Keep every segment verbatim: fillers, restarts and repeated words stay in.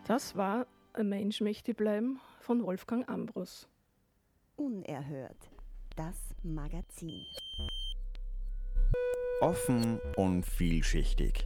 Das war Ein Mensch möchte bleiben von Wolfgang Ambros. Unerhört, das Magazin. Offen und vielschichtig.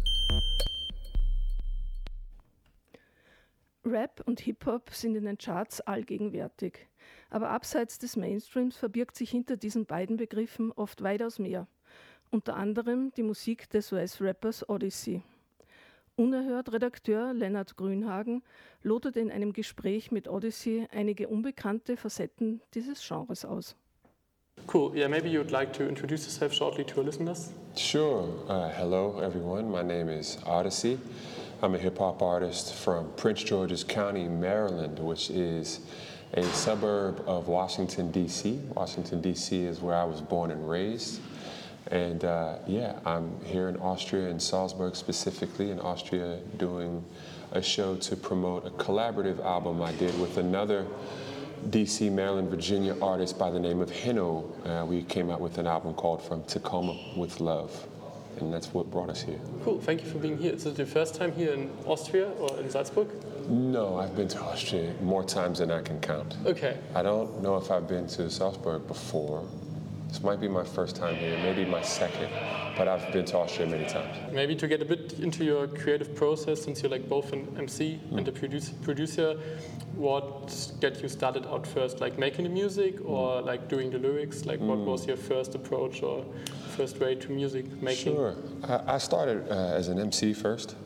Rap und Hip-Hop sind in den Charts allgegenwärtig. Aber abseits des Mainstreams verbirgt sich hinter diesen beiden Begriffen oft weitaus mehr. Unter anderem die Musik des U S-Rappers Oddisee. Unerhört-Redakteur Lennart Grünhagen lotet in einem Gespräch mit Oddisee einige unbekannte Facetten dieses Genres aus. Cool. Yeah, maybe you'd like to introduce yourself shortly to our listeners. Sure. Uh, hello, everyone. My name is Oddisee. I'm a hip-hop artist from Prince George's County, Maryland, which is a suburb of Washington, D C Washington, D C is where I was born and raised. And uh, yeah, I'm here in Austria, in Salzburg specifically, in Austria, doing a show to promote a collaborative album I did with another D C, Maryland, Virginia artist by the name of Hino. Uh, we came out with an album called From Tacoma with Love, and that's what brought us here. Cool, thank you for being here. Is it your first time here in Austria or in Salzburg? No, I've been to Austria more times than I can count. Okay. I don't know if I've been to Salzburg before. This might be my first time here, maybe my second, but I've been to Austria many times. Maybe to get a bit into your creative process, since you're like both an M C mm. and a produce, producer, what got you started out first, like making the music or mm. like doing the lyrics? Like mm. what was your first approach or first way to music making? Sure, I, I started uh, as an M C first,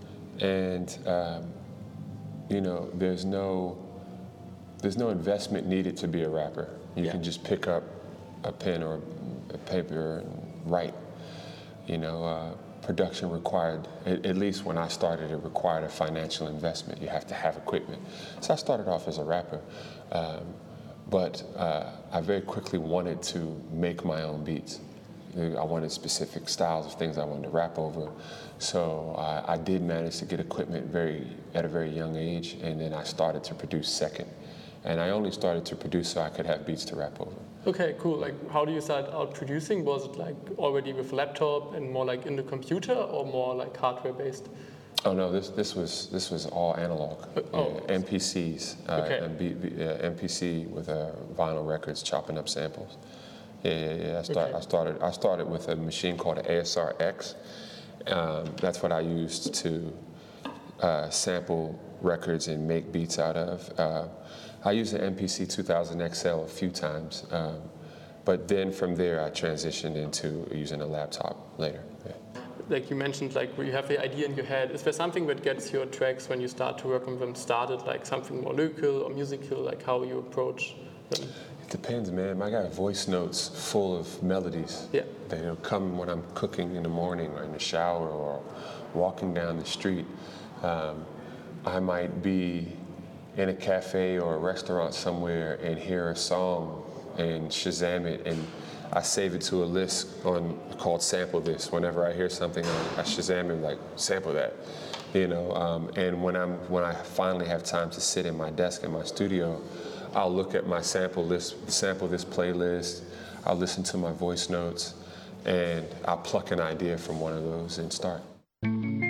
and um, you know, there's no, there's no investment needed to be a rapper. You yeah. can just pick up a pen or a paper and write. You know, uh, production required, at, at least when I started, it required a financial investment. You have to have equipment. So I started off as a rapper, um, but uh, I very quickly wanted to make my own beats. I wanted specific styles of things I wanted to rap over. So I, I did manage to get equipment very at a very young age, and then I started to produce second. And I only started to produce so I could have beats to rap over. Okay, cool. Like, how do you start out producing? Was it like already with laptop and more like in the computer, or more like hardware based? Oh no, this this was this was all analog. Oh. Yeah, M P Cs, uh, okay. and B, B, uh, M P C with uh, vinyl records, chopping up samples. Yeah, yeah, yeah. I, start, okay. I started I started with a machine called an A S R X. Um, that's what I used to uh, sample records and make beats out of. Uh, I used the M P C two thousand X L a few times, um, but then from there I transitioned into using a laptop later. Yeah. Like you mentioned, like you have the idea in your head. Is there something that gets your tracks when you start to work on them started, like something more lyrical or musical, like how you approach them? It depends, man. I got voice notes full of melodies. Yeah. They'll come when I'm cooking in the morning or in the shower or walking down the street. Um, I might be in a cafe or a restaurant somewhere and hear a song and Shazam it, and I save it to a list on called Sample This. Whenever I hear something, I, I Shazam it, like sample that, you know. Um, and when I'm when I finally have time to sit in my desk in my studio, I'll look at my sample list, sample this playlist. I'll listen to my voice notes, and I'll pluck an idea from one of those and start.